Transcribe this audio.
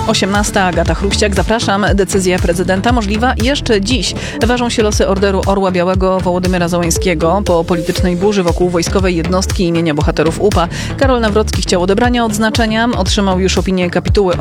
18. Agata Chruściak, zapraszam. Decyzja prezydenta możliwa jeszcze dziś. Ważą się losy Orderu Orła Białego Wołodymyra Załańskiego. Po politycznej burzy wokół wojskowej jednostki imienia bohaterów UPA Karol Nawrocki chciał odebrania odznaczenia. Otrzymał już opinię kapituły